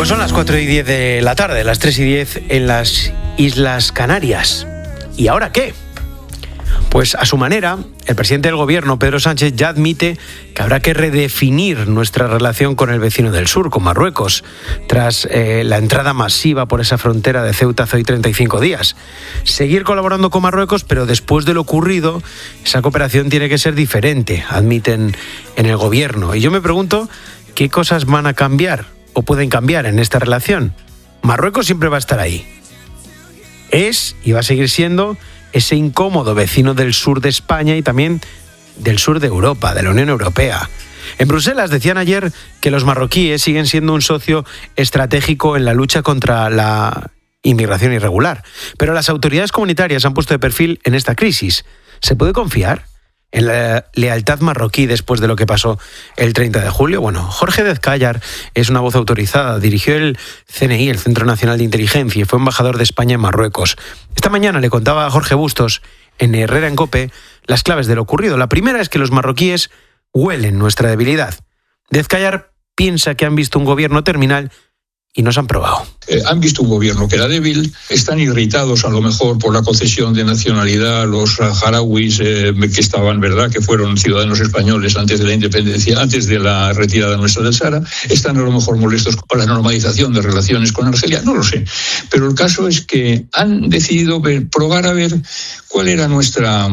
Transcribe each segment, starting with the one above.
Pues son las 4:10 de la tarde, las 3:10 en las Islas Canarias. ¿Y ahora qué? Pues a su manera, el presidente del gobierno, Pedro Sánchez, ya admite que habrá que redefinir nuestra relación con el vecino del sur, con Marruecos, tras la entrada masiva por esa frontera de Ceuta hace hoy 35 días. Seguir colaborando con Marruecos, pero después de lo ocurrido, esa cooperación tiene que ser diferente, admiten en el gobierno. Y yo me pregunto, ¿qué cosas van a cambiar o pueden cambiar en esta relación? Marruecos siempre va a estar ahí. Es y va a seguir siendo ese incómodo vecino del sur de España y también del sur de Europa, de la Unión Europea. En Bruselas decían ayer que los marroquíes siguen siendo un socio estratégico en la lucha contra la inmigración irregular. Pero las autoridades comunitarias han puesto de perfil en esta crisis. ¿Se puede confiar en la lealtad marroquí después de lo que pasó el 30 de julio? Bueno, Jorge Dezcayar es una voz autorizada, dirigió el CNI, el Centro Nacional de Inteligencia, y fue embajador de España en Marruecos. Esta mañana le contaba a Jorge Bustos, en Herrera en COPE, las claves de lo ocurrido. La primera es que los marroquíes huelen nuestra debilidad. Dezcayar piensa que han visto un gobierno terminal y nos han probado. Han visto un gobierno que era débil, están irritados a lo mejor por la concesión de nacionalidad a los saharauis que estaban, ¿verdad?, que fueron ciudadanos españoles antes de la independencia, antes de la retirada nuestra del Sahara. Están a lo mejor molestos por la normalización de relaciones con Argelia, no lo sé. Pero el caso es que han decidido probar a ver cuál era nuestra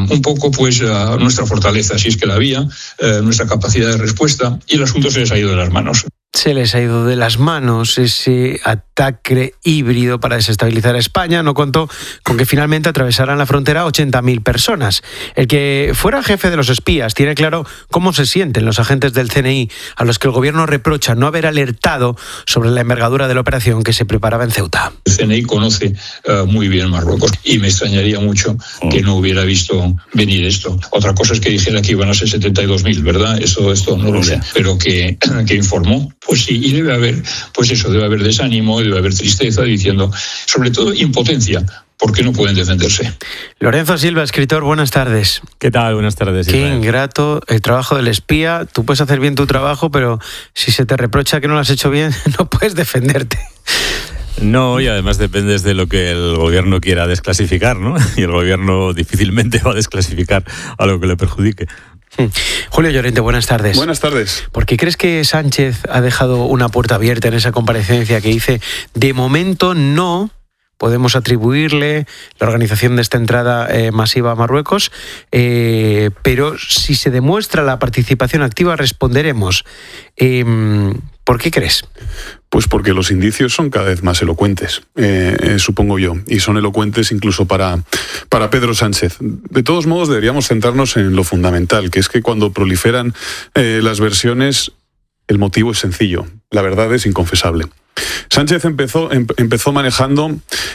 fortaleza, si es que la había, nuestra capacidad de respuesta, y el asunto se les ha ido de las manos. Se les ha ido de las manos ese ataque híbrido para desestabilizar a España. No contó con que finalmente atravesaran la frontera 80.000 personas. El que fuera jefe de los espías tiene claro cómo se sienten los agentes del CNI, a los que el gobierno reprocha no haber alertado sobre la envergadura de la operación que se preparaba en Ceuta. El CNI conoce muy bien Marruecos y me extrañaría mucho que no hubiera visto venir esto. Otra cosa es que dijera que iban a ser 72.000, ¿verdad? Esto no lo sé. Pero que informó. Pues sí, y debe haber desánimo, debe haber tristeza, diciendo, sobre todo, impotencia, porque no pueden defenderse. Lorenzo Silva, escritor, buenas tardes. ¿Qué tal? Buenas tardes. Qué ingrato el trabajo del espía. Tú puedes hacer bien tu trabajo, pero si se te reprocha que no lo has hecho bien, no puedes defenderte. No, y además dependes de lo que el gobierno quiera desclasificar, ¿no? Y el gobierno difícilmente va a desclasificar algo que le perjudique. Julio Llorente, buenas tardes. Buenas tardes. ¿Por qué crees que Sánchez ha dejado una puerta abierta en esa comparecencia que dice, de momento no podemos atribuirle la organización de esta entrada masiva a Marruecos, pero si se demuestra la participación activa responderemos? ¿Por qué crees? Pues porque los indicios son cada vez más elocuentes, supongo yo, y son elocuentes incluso para Pedro Sánchez. De todos modos, deberíamos centrarnos en lo fundamental, que es que cuando proliferan las versiones, el motivo es sencillo, la verdad es inconfesable. Sánchez empezó manejando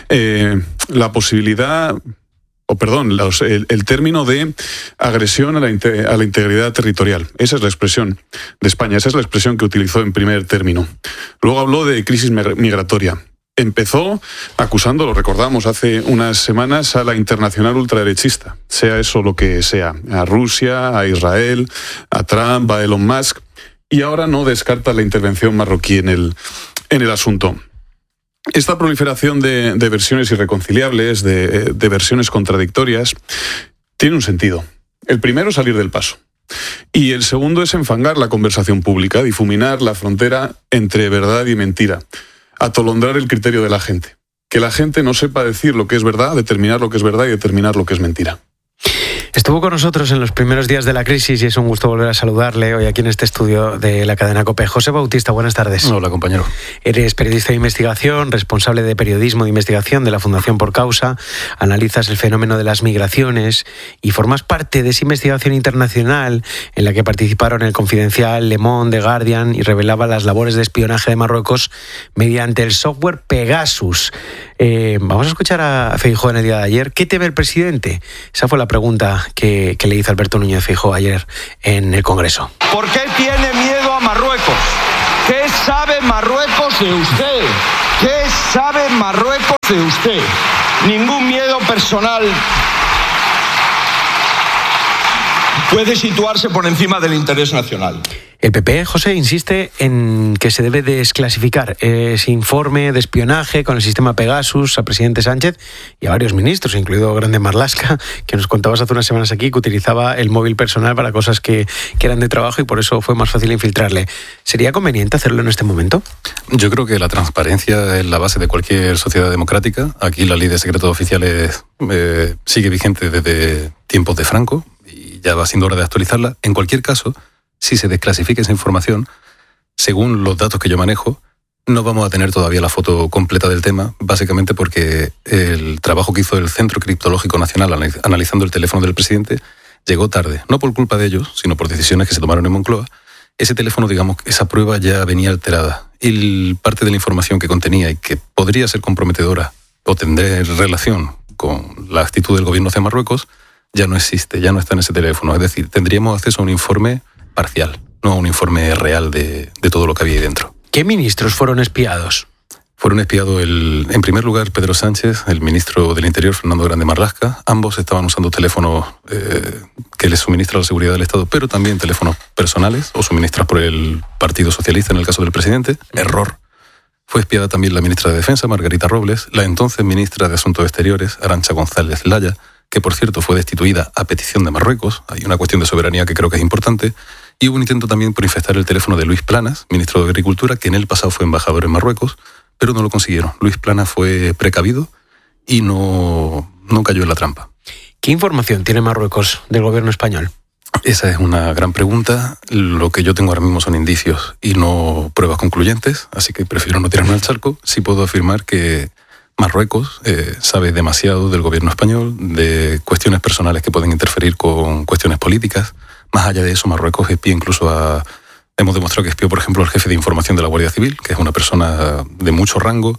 la posibilidad... el término de agresión a la integridad territorial. Esa es la expresión de España, esa es la expresión que utilizó en primer término. Luego habló de crisis migratoria. Empezó acusando, lo recordamos hace unas semanas, a la internacional ultraderechista, sea eso lo que sea, a Rusia, a Israel, a Trump, a Elon Musk, y ahora no descarta la intervención marroquí en el asunto. Esta proliferación de versiones irreconciliables, de versiones contradictorias, tiene un sentido. El primero es salir del paso. Y el segundo es enfangar la conversación pública, difuminar la frontera entre verdad y mentira, atolondrar el criterio de la gente. Que la gente no sepa decir lo que es verdad, determinar lo que es verdad y determinar lo que es mentira. Estuvo con nosotros en los primeros días de la crisis y es un gusto volver a saludarle hoy aquí en este estudio de la cadena COPE. José Bautista, buenas tardes. Hola, compañero. Eres periodista de investigación, responsable de periodismo de investigación de la Fundación Por Causa, analizas el fenómeno de las migraciones y formas parte de esa investigación internacional en la que participaron El Confidencial, Le Monde, The Guardian y revelaba las labores de espionaje de Marruecos mediante el software Pegasus. Vamos a escuchar a Feijóo en el día de ayer. ¿Qué teme el presidente? Esa fue la pregunta que le hizo Alberto Núñez Feijóo ayer en el Congreso. ¿Por qué tiene miedo a Marruecos? ¿Qué sabe Marruecos de usted? ¿Qué sabe Marruecos de usted? Ningún miedo personal puede situarse por encima del interés nacional. El PP, José, insiste en que se debe desclasificar ese informe de espionaje con el sistema Pegasus al presidente Sánchez y a varios ministros, incluido Grande Marlaska, que nos contabas hace unas semanas aquí que utilizaba el móvil personal para cosas que eran de trabajo y por eso fue más fácil infiltrarle. ¿Sería conveniente hacerlo en este momento? Yo creo que la transparencia es la base de cualquier sociedad democrática. Aquí la ley de secretos oficiales sigue vigente desde tiempos de Franco y ya va siendo hora de actualizarla. En cualquier caso, si se desclasifica esa información, según los datos que yo manejo, no vamos a tener todavía la foto completa del tema, básicamente porque el trabajo que hizo el Centro Criptológico Nacional analizando el teléfono del presidente llegó tarde, no por culpa de ellos, sino por decisiones que se tomaron en Moncloa. Ese teléfono, digamos, esa prueba ya venía alterada y parte de la información que contenía y que podría ser comprometedora o tener relación con la actitud del gobierno hacia Marruecos ya no existe, ya no está en ese teléfono. Es decir, tendríamos acceso a un informe parcial, no a un informe real de todo lo que había ahí dentro. ¿Qué ministros fueron espiados? Fueron espiados, en primer lugar, Pedro Sánchez, el ministro del Interior, Fernando Grande Marlaska. Ambos estaban usando teléfonos que les suministra la seguridad del Estado, pero también teléfonos personales o suministrados por el Partido Socialista en el caso del presidente. Error. Fue espiada también la ministra de Defensa, Margarita Robles, la entonces ministra de Asuntos Exteriores, Arantxa González Laya, que por cierto fue destituida a petición de Marruecos. Hay una cuestión de soberanía que creo que es importante. Y hubo un intento también por infectar el teléfono de Luis Planas, ministro de Agricultura, que en el pasado fue embajador en Marruecos, pero no lo consiguieron. Luis Planas fue precavido y no cayó en la trampa. ¿Qué información tiene Marruecos del gobierno español? Esa es una gran pregunta. Lo que yo tengo ahora mismo son indicios y no pruebas concluyentes, así que prefiero no tirarme al charco. Sí puedo afirmar que Marruecos sabe demasiado del gobierno español, de cuestiones personales que pueden interferir con cuestiones políticas. Más allá de eso, Marruecos espía incluso hemos demostrado que espió, por ejemplo, al jefe de información de la Guardia Civil, que es una persona de mucho rango.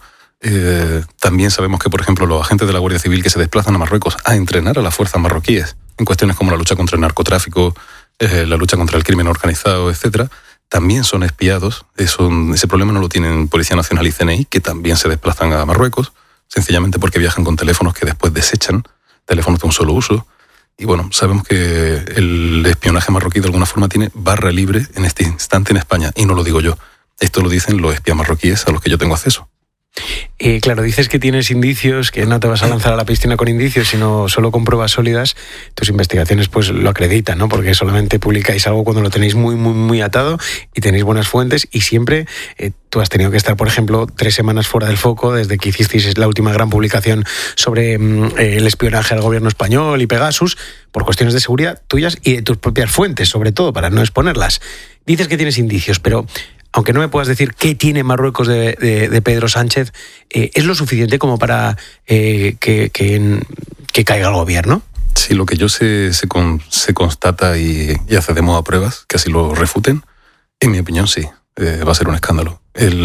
También sabemos que, por ejemplo, los agentes de la Guardia Civil que se desplazan a Marruecos a entrenar a las fuerzas marroquíes en cuestiones como la lucha contra el narcotráfico, la lucha contra el crimen organizado, etcétera, también son espiados. Ese problema no lo tienen Policía Nacional y CNI, que también se desplazan a Marruecos, sencillamente porque viajan con teléfonos que después desechan, teléfonos de un solo uso. Y bueno, sabemos que el espionaje marroquí de alguna forma tiene barra libre en este instante en España, y no lo digo yo. Esto lo dicen los espías marroquíes a los que yo tengo acceso. Claro, dices que tienes indicios, que no te vas a lanzar a la piscina con indicios, sino solo con pruebas sólidas. Tus investigaciones pues lo acreditan, ¿no? Porque solamente publicáis algo cuando lo tenéis muy, muy, muy atado y tenéis buenas fuentes, y siempre tú has tenido que estar, por ejemplo, 3 semanas fuera del foco desde que hicisteis la última gran publicación sobre el espionaje al gobierno español y Pegasus, por cuestiones de seguridad tuyas y de tus propias fuentes, sobre todo, para no exponerlas. Dices que tienes indicios, pero aunque no me puedas decir qué tiene Marruecos de Pedro Sánchez, ¿es lo suficiente como para que caiga el gobierno? Sí, lo que yo sé se constata y accedemos a pruebas que así lo refuten. En mi opinión, sí, va a ser un escándalo.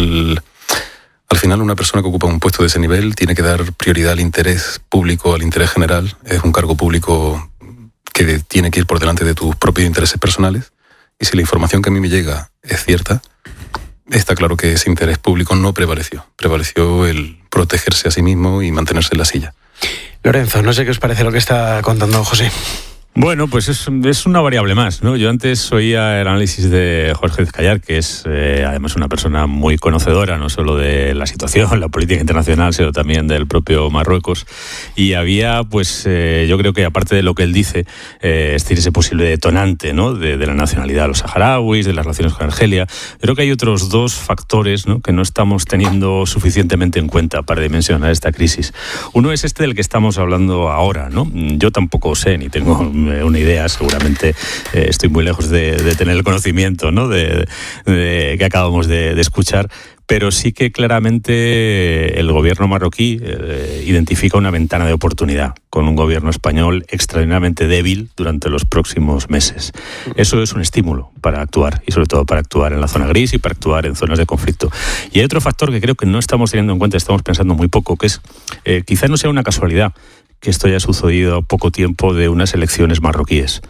Al final, una persona que ocupa un puesto de ese nivel tiene que dar prioridad al interés público, al interés general. Es un cargo público que tiene que ir por delante de tus propios intereses personales. Y si la información que a mí me llega es cierta, está claro que ese interés público no prevaleció. Prevaleció el protegerse a sí mismo y mantenerse en la silla. Lorenzo, no sé qué os parece lo que está contando José. Bueno, pues es una variable más, ¿no? Yo antes oía el análisis de Jorge Ezcayar, que es además una persona muy conocedora, no solo de la situación, la política internacional, sino también del propio Marruecos. Y había, pues, yo creo que aparte de lo que él dice, ese posible detonante, ¿no? De la nacionalidad de los saharauis, de las relaciones con Argelia. Creo que hay otros 2 factores, ¿no? Que no estamos teniendo suficientemente en cuenta para dimensionar esta crisis. Uno es este del que estamos hablando ahora, ¿no? Yo tampoco sé, ni tengo una idea, seguramente estoy muy lejos de tener el conocimiento, ¿no? de que acabamos de escuchar, pero sí que claramente el gobierno marroquí identifica una ventana de oportunidad con un gobierno español extraordinariamente débil durante los próximos meses. Eso es un estímulo para actuar, y sobre todo para actuar en la zona gris y para actuar en zonas de conflicto. Y hay otro factor que creo que no estamos teniendo en cuenta, estamos pensando muy poco, que es quizás no sea una casualidad que esto haya sucedido a poco tiempo de unas elecciones marroquíes.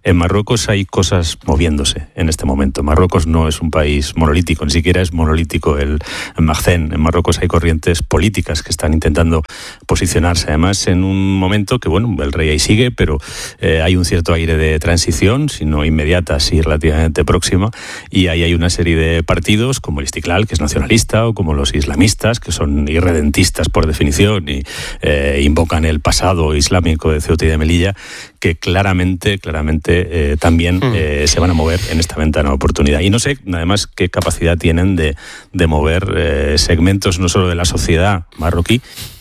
En Marruecos hay cosas moviéndose en este momento. Marruecos no es un país monolítico, ni siquiera es monolítico el Maghzen. En Marruecos hay corrientes políticas que están intentando posicionarse, además en un momento que, bueno, el rey ahí sigue, pero hay un cierto aire de transición, si no inmediata, sí relativamente próxima, y ahí hay una serie de partidos como el Istiklal, que es nacionalista, o como los islamistas, que son irredentistas por definición y invocan el pasado islámico de Ceuta y de Melilla, que claramente también se van a mover en esta ventana de oportunidad. Y no sé, además, qué capacidad tienen de mover segmentos no solo de la sociedad marroquí,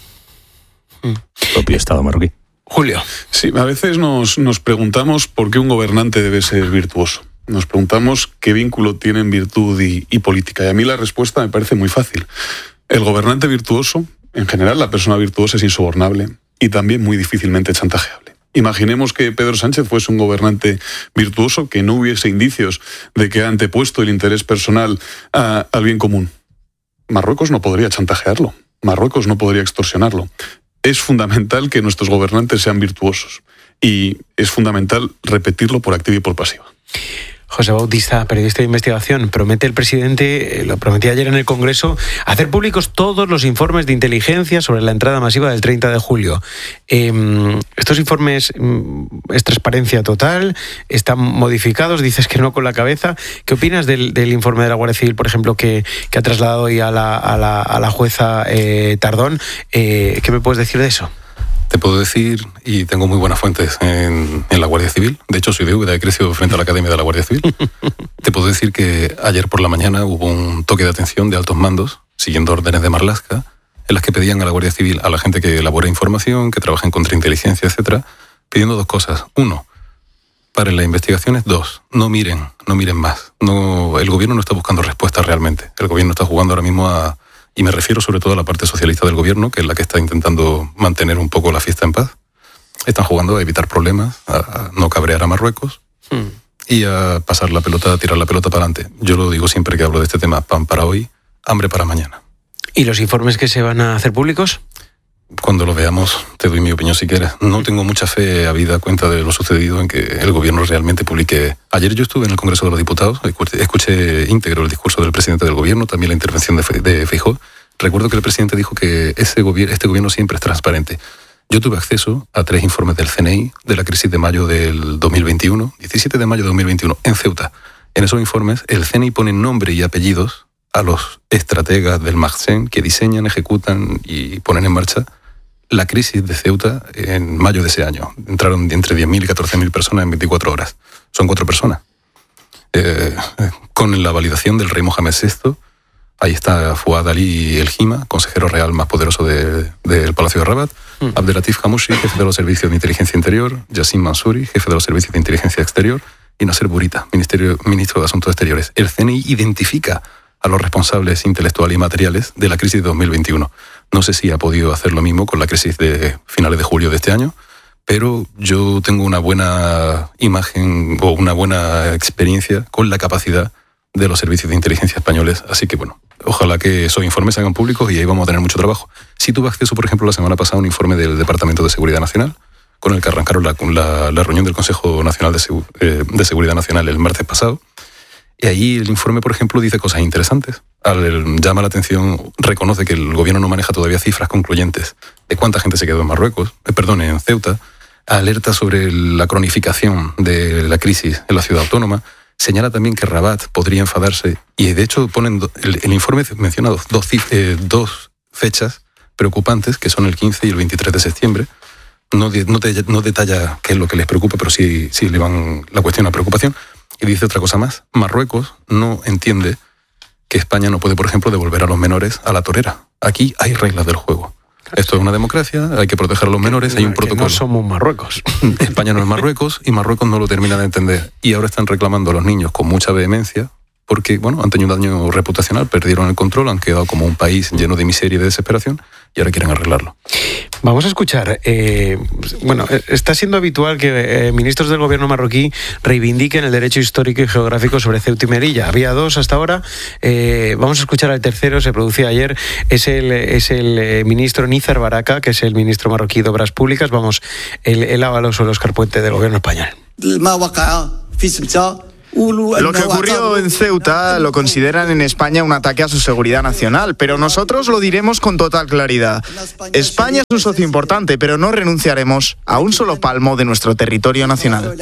el propio Estado marroquí. Julio. Sí, a veces nos preguntamos por qué un gobernante debe ser virtuoso. Nos preguntamos qué vínculo tienen virtud y política. Y a mí la respuesta me parece muy fácil. El gobernante virtuoso, en general la persona virtuosa, es insobornable y también muy difícilmente chantajeable. Imaginemos que Pedro Sánchez fuese un gobernante virtuoso, que no hubiese indicios de que ha antepuesto el interés personal al bien común. Marruecos no podría chantajearlo. Marruecos no podría extorsionarlo. Es fundamental que nuestros gobernantes sean virtuosos y es fundamental repetirlo por activa y por pasiva. José Bautista, periodista de investigación, promete el presidente, lo prometía ayer en el Congreso, hacer públicos todos los informes de inteligencia sobre la entrada masiva del 30 de julio. Estos informes es transparencia total, están modificados, dices que no con la cabeza. ¿Qué opinas del informe de la Guardia Civil, por ejemplo, que ha trasladado hoy a la jueza Tardón? ¿Qué me puedes decir de eso? Te puedo decir, y tengo muy buenas fuentes en la Guardia Civil, de hecho soy de Úbeda, he crecido frente a la Academia de la Guardia Civil, te puedo decir que ayer por la mañana hubo un toque de atención de altos mandos, siguiendo órdenes de Marlaska, en las que pedían a la Guardia Civil, a la gente que elabore información, que trabaje en contrainteligencia, etcétera, pidiendo dos cosas. Uno, paren las investigaciones. Dos, no miren más. No, el gobierno no está buscando respuestas realmente. El gobierno está jugando ahora mismo y me refiero sobre todo a la parte socialista del gobierno, que es la que está intentando mantener un poco la fiesta en paz. Están jugando a evitar problemas, a no cabrear a Marruecos y a pasar la pelota, a tirar la pelota para adelante. Yo lo digo siempre que hablo de este tema: pan para hoy, hambre para mañana. ¿Y los informes que se van a hacer públicos? Cuando lo veamos, te doy mi opinión si quieres. No tengo mucha fe, habida cuenta de lo sucedido, en que el gobierno realmente publique. Ayer yo estuve en el Congreso de los Diputados, escuché íntegro el discurso del presidente del gobierno, también la intervención de Feijóo. Recuerdo que el presidente dijo que este gobierno siempre es transparente. Yo tuve acceso a 3 informes del CNI de la crisis de mayo del 2021, 17 de mayo de 2021, en Ceuta. En esos informes, el CNI pone nombre y apellidos a los estrategas del Maghzen que diseñan, ejecutan y ponen en marcha la crisis de Ceuta en mayo de ese año. Entraron entre 10.000 y 14.000 personas en 24 horas. Son 4 personas. Con la validación del rey Mohamed VI, ahí está Fouad Ali El Hima, consejero real más poderoso del Palacio de Rabat, Abdelatif Hamouchi, jefe de los servicios de inteligencia interior, Yassin Mansouri, jefe de los servicios de inteligencia exterior, y Nasser Bourita, ministro de Asuntos Exteriores. El CNI identifica a los responsables intelectuales y materiales de la crisis de 2021. No sé si ha podido hacer lo mismo con la crisis de finales de julio de este año, pero yo tengo una buena imagen o una buena experiencia con la capacidad de los servicios de inteligencia españoles, así que bueno, ojalá que esos informes se hagan públicos y ahí vamos a tener mucho trabajo. Sí tuve acceso, por ejemplo, la semana pasada a un informe del Departamento de Seguridad Nacional, con el que arrancaron la reunión del Consejo Nacional de Seguridad Nacional el martes pasado. Y ahí el informe, por ejemplo, dice cosas interesantes. Llama la atención, reconoce que el gobierno no maneja todavía cifras concluyentes de cuánta gente se quedó en Ceuta. Alerta sobre la cronificación de la crisis en la ciudad autónoma. Señala también que Rabat podría enfadarse. Y de hecho el informe menciona dos fechas preocupantes, que son el 15 y el 23 de septiembre. No detalla qué es lo que les preocupa, pero sí le van la cuestión a preocupación. Y dice otra cosa más: Marruecos no entiende que España no puede, por ejemplo, devolver a los menores a la torera. Aquí hay reglas del juego. Esto es una democracia, hay que proteger a los menores, hay un protocolo. No somos Marruecos. España no es Marruecos y Marruecos no lo termina de entender. Y ahora están reclamando a los niños con mucha vehemencia porque, bueno, han tenido un daño reputacional, perdieron el control, han quedado como un país lleno de miseria y de desesperación y ahora quieren arreglarlo. Vamos a escuchar. Está siendo habitual que ministros del gobierno marroquí reivindiquen el derecho histórico y geográfico sobre Ceuta y Melilla. Había 2 hasta ahora. Vamos a escuchar al tercero, se producía ayer. Es el ministro Nizar Baraka, que es el ministro marroquí de Obras Públicas. Vamos, el ávalo sobre Óscar Puente del gobierno español. Lo que ocurrió en Ceuta lo consideran en España un ataque a su seguridad nacional, pero nosotros lo diremos con total claridad. España es un socio importante, pero no renunciaremos a un solo palmo de nuestro territorio nacional.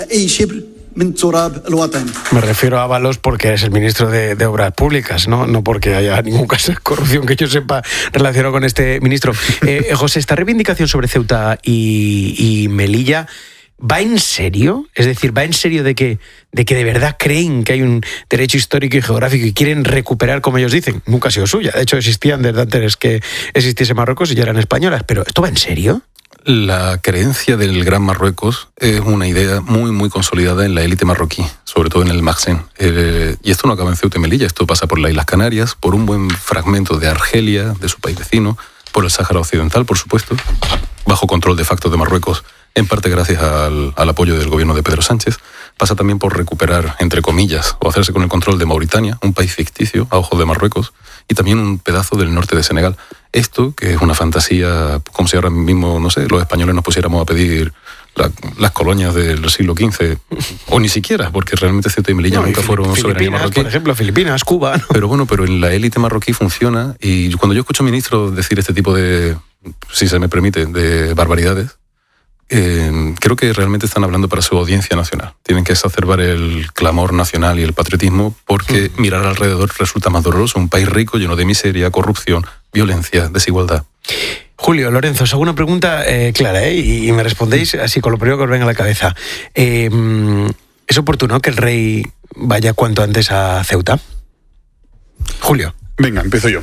Me refiero a Ábalos porque es el ministro de Obras Públicas, no porque haya ningún caso de corrupción que yo sepa relacionado con este ministro. José, esta reivindicación sobre Ceuta y Melilla, ¿va en serio? Es decir, ¿va en serio de que de verdad creen que hay un derecho histórico y geográfico y quieren recuperar, como ellos dicen? Nunca ha sido suya. De hecho, existían desde antes que existiese Marruecos y ya eran españolas. ¿Pero esto va en serio? La creencia del Gran Marruecos es una idea muy, muy consolidada en la élite marroquí, sobre todo en el Maghreb. Y esto no acaba en Ceuta y Melilla, esto pasa por las Islas Canarias, por un buen fragmento de Argelia, de su país vecino, por el Sáhara Occidental, por supuesto, bajo control de facto de Marruecos, en parte gracias al apoyo del gobierno de Pedro Sánchez. Pasa también por recuperar, entre comillas, o hacerse con el control de Mauritania, un país ficticio a ojos de Marruecos, y también un pedazo del norte de Senegal. Esto, que es una fantasía, como si ahora mismo, no sé, los españoles nos pusiéramos a pedir las colonias del siglo XV, o ni siquiera, porque realmente Ceuta y Melilla nunca fueron soberanía marroquí. Por ejemplo, Filipinas, Cuba, ¿no? Pero en la élite marroquí funciona, y cuando yo escucho a ministros decir este tipo de, si se me permite, de barbaridades, creo que realmente están hablando para su audiencia nacional. Tienen que exacerbar el clamor nacional y el patriotismo porque mirar alrededor resulta más doloroso. Un país rico, lleno de miseria, corrupción, violencia, desigualdad. Julio, Lorenzo, os hago una pregunta clara, y me respondéis así con lo primero que os venga a la cabeza. ¿Es oportuno que el rey vaya cuanto antes a Ceuta? Julio. Venga, empiezo yo.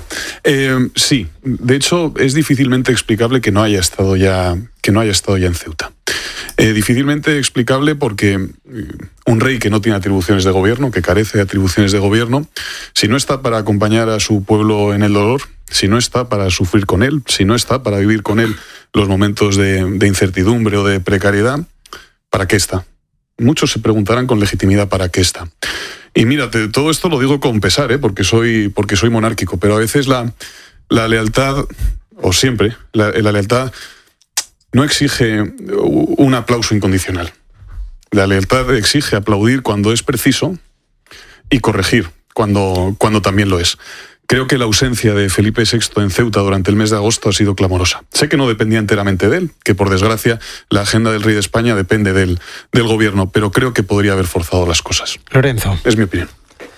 Sí, de hecho es difícilmente explicable que no haya estado ya en Ceuta. Difícilmente explicable porque un rey que no tiene atribuciones de gobierno, que carece de atribuciones de gobierno, si no está para acompañar a su pueblo en el dolor, si no está para sufrir con él, si no está para vivir con él los momentos de incertidumbre o de precariedad, ¿para qué está? Muchos se preguntarán con legitimidad ¿para qué está? Y mírate, todo esto lo digo con pesar, porque soy monárquico, pero a veces la lealtad, o siempre, la lealtad no exige un aplauso incondicional. La lealtad exige aplaudir cuando es preciso y corregir cuando también lo es. Creo que la ausencia de Felipe VI en Ceuta durante el mes de agosto ha sido clamorosa. Sé que no dependía enteramente de él, que por desgracia la agenda del rey de España depende del gobierno, pero creo que podría haber forzado las cosas. Lorenzo. Es mi opinión.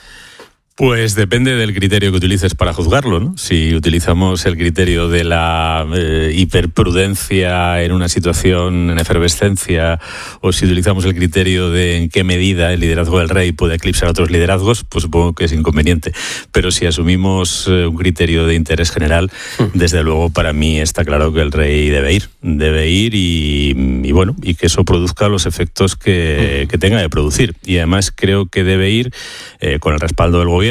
Pues depende del criterio que utilices para juzgarlo, ¿no? Si utilizamos el criterio de la hiperprudencia en una situación en efervescencia, o si utilizamos el criterio de en qué medida el liderazgo del rey puede eclipsar otros liderazgos, pues supongo que es inconveniente. Pero si asumimos un criterio de interés general, desde luego para mí está claro que el rey debe ir y bueno, y que eso produzca los efectos que tenga de producir. Y además creo que debe ir con el respaldo del gobierno,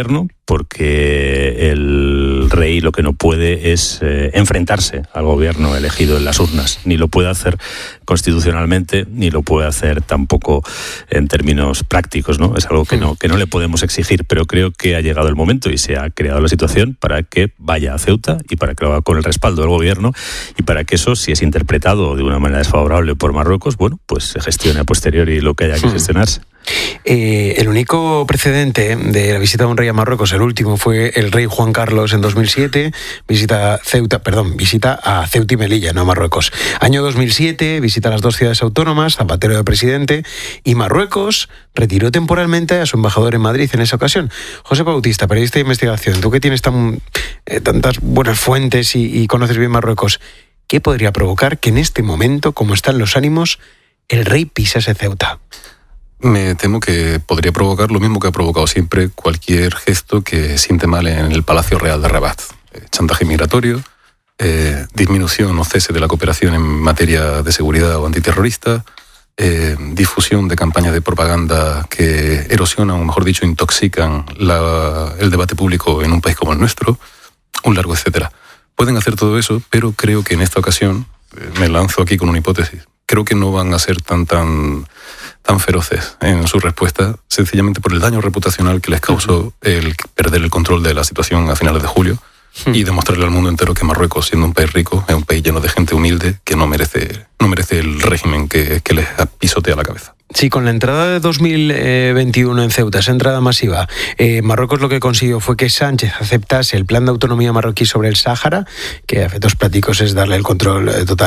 porque el rey lo que no puede es enfrentarse al gobierno elegido en las urnas. Ni lo puede hacer constitucionalmente, ni lo puede hacer tampoco en términos prácticos, ¿no? Es algo que no le podemos exigir, pero creo que ha llegado el momento y se ha creado la situación para que vaya a Ceuta y para que lo haga con el respaldo del gobierno y para que eso, si es interpretado de una manera desfavorable por Marruecos, bueno, pues se gestione a posteriori lo que haya que gestionarse. El único precedente de la visita de un rey a Marruecos, el último, fue el rey Juan Carlos en 2007, visita a Ceuta y Melilla, no a Marruecos. Año 2007, visita a las dos ciudades autónomas, Zapatero de presidente, y Marruecos retiró temporalmente a su embajador en Madrid en esa ocasión. José Bautista, periodista de investigación, tú que tienes tantas buenas fuentes y conoces bien Marruecos, ¿qué podría provocar que en este momento, como están los ánimos, el rey pisase Ceuta? Me temo que podría provocar lo mismo que ha provocado siempre cualquier gesto que siente mal en el Palacio Real de Rabat. Chantaje migratorio, disminución o cese de la cooperación en materia de seguridad o antiterrorista, difusión de campañas de propaganda que erosionan, o mejor dicho, intoxican el debate público en un país como el nuestro, un largo etcétera. Pueden hacer todo eso, pero creo que en esta ocasión, me lanzo aquí con una hipótesis, creo que no van a ser tan feroces en su respuesta, sencillamente por el daño reputacional que les causó el perder el control de la situación a finales de julio, y demostrarle al mundo entero que Marruecos, siendo un país rico, es un país lleno de gente humilde que no merece el régimen que les pisotea la cabeza. Sí, con la entrada de 2021 en Ceuta, esa entrada masiva, Marruecos lo que consiguió fue que Sánchez aceptase el plan de autonomía marroquí sobre el Sáhara, que a efectos prácticos es darle el control total